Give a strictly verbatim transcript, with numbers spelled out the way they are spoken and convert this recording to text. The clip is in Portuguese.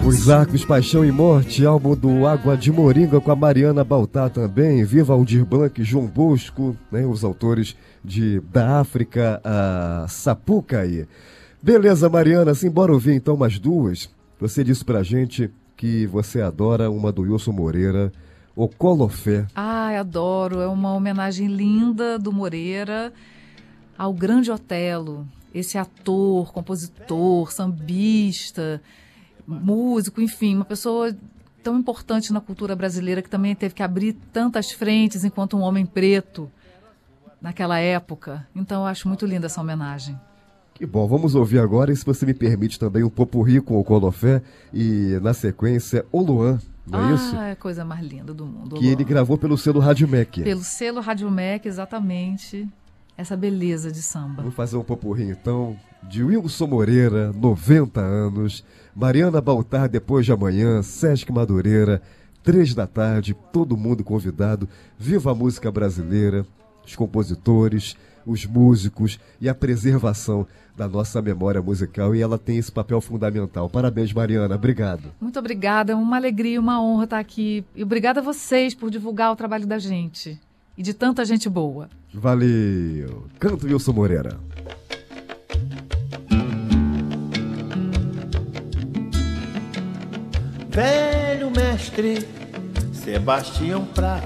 Os Arcos, Paixão e Morte, álbum do Água de Moringa com a Mariana Baltar também, Viva Aldir Blanc, João Bosco, né, os autores de Da África a Sapucaí. Beleza, Mariana, simbora ouvir então umas duas. Você disse pra gente que você adora uma do Wilson Moreira, O Colofé. Ai, adoro, é uma homenagem linda do Moreira ao grande Otelo, esse ator, compositor, sambista, músico, enfim, uma pessoa tão importante na cultura brasileira que também teve que abrir tantas frentes enquanto um homem preto naquela época. Então eu acho muito linda essa homenagem. Que bom, vamos ouvir agora, e se você me permite também um popurrí com o Colofé e na sequência o Luan, não é ah, isso? Ah, é a coisa mais linda do mundo. Que ele gravou pelo selo Rádio Mec. Pelo selo Rádio Mec, exatamente. Essa beleza de samba. Vamos fazer um popurrí então de Wilson Moreira, noventa anos, Mariana Baltar depois de amanhã, Sesc Madureira, três da tarde, todo mundo convidado. Viva a música brasileira, os compositores, os músicos e a preservação da nossa memória musical, e ela tem esse papel fundamental. Parabéns, Mariana, obrigado. Muito obrigada, é uma alegria, uma honra estar aqui. E obrigada a vocês por divulgar o trabalho da gente e de tanta gente boa. Valeu! Canto Wilson Moreira. Velho mestre Sebastião Prata